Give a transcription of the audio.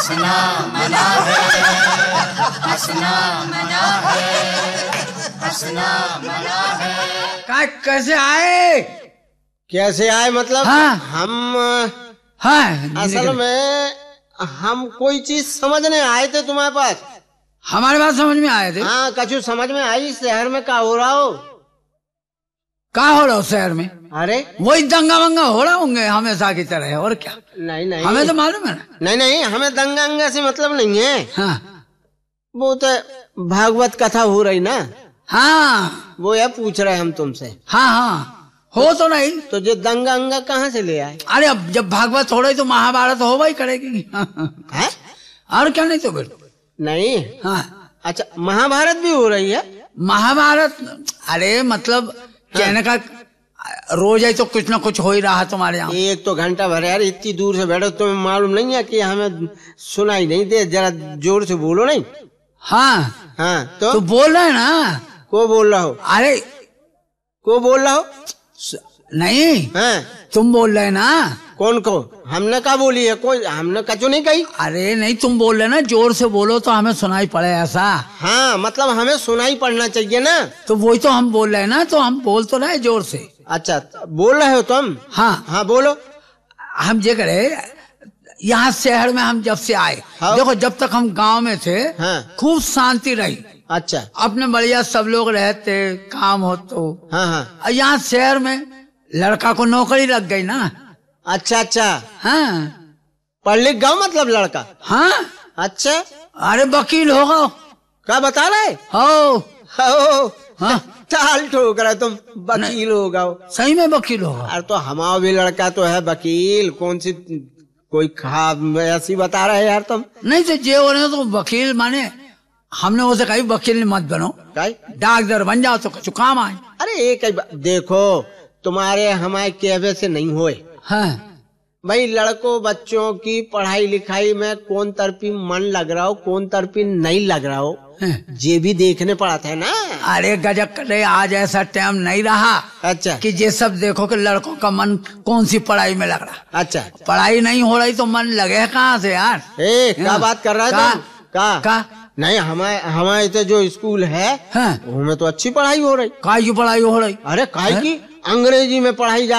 हंसना मना है, हंसना मना है, हंसना मना है। कैसे आए? कैसे आए मतलब? हाँ। हम असल निकल। में हम कोई चीज समझने आए थे तुम्हारे पास। हमारे बात समझ में आए थे? हाँ, कछु समझ में आई शहर में क्या हो रहा हो? क्या हो रहा हो शहर में? अरे वही दंगा वंगा हो रहा होंगे हमेशा की तरह, और क्या? नहीं नहीं, हमें तो मालूम है ना। नहीं नहीं, हमें दंगा अंगा से मतलब नहीं है। हाँ वो तो भागवत कथा हो रही ना, हाँ वो यह पूछ रहे हम तुमसे। हाँ हाँ, हो तो नहीं। तो जो दंगा अंगा कहाँ से ले आए? अरे अब जब भागवत हो रही तो महाभारत हो ही करेगी। है? और क्या? नहीं तो फिर नहीं। हाँ, अच्छा, महाभारत भी हो रही है? महाभारत, अरे मतलब कहने का रोज ही तो कुछ ना कुछ हो ही रहा तुम्हारे यहाँ। एक तो घंटा भर यार, इतनी दूर से बैठो, तुम्हें मालूम नहीं है कि हमें सुनाई नहीं दे? जरा जोर से बोलो नहीं। हाँ हाँ तो बोल रहे हैं ना। को बोल रहा हो? अरे को बोल रहा हो? नहीं, हाँ, तुम बोल रहे ना। कौन को? हमने क्या बोली है? कोई हमने कचू नहीं कही। अरे नहीं, तुम बोल रहे ना, जोर से बोलो तो हमें सुनाई पड़े ऐसा। हाँ, मतलब हमें सुनाई पड़ना चाहिए ना। तो वही तो हम बोल रहे हैं ना, तो हम बोल तो रहे जोर से। अच्छा, बोल रहे हो तुम? हाँ हाँ बोलो। हम ये करे, यहाँ शहर में हम जब से आए, हाँ। देखो जब तक हम गांव में थे, हाँ। खूब शांति रही। अच्छा। अपने बढ़िया सब लोग रहते, काम हो तो। हाँ हाँ। और यहाँ शहर में लड़का को नौकरी लग गई ना। अच्छा अच्छा, हाँ पढ़ लिख गया मतलब लड़का? हाँ। अच्छा, अरे वकील होगा। क्या बता रहे हो? हो? हाँ, चाल ठोक रहा तुम, वकील हो गए। सही में वकील होगा। अरे तो हमारा भी लड़का तो है वकील, कौन सी कोई खा ऐसी बता रहे यार तुम? नहीं तो जे हो रहे तो वकील माने, हमने उसे कही वकील मत बनो, डॉक्टर बन जाओ तो कुछ काम आए। अरे एक देखो, तुम्हारे हमारे कहवे से नहीं होए। हाँ भाई, लड़कों बच्चों की पढ़ाई लिखाई में कौन तरफी मन लग रहा हो, कौन तरफी नहीं लग रहा हो, ये भी देखने पड़ा था ना। अरे गजब करे, आज ऐसा टाइम नहीं रहा। अच्छा कि ये सब देखो कि लड़कों का मन कौन सी पढ़ाई में लग रहा। अच्छा, पढ़ाई नहीं हो रही तो मन लगे कहाँ से यार? क्या बात कर रहा है? का नहीं, हमारे तो जो स्कूल है, हाँ। उसमें तो अच्छी पढ़ाई हो रही। काय की पढ़ाई हो रही? अरे काय की, अंग्रेजी में पढ़ाई जा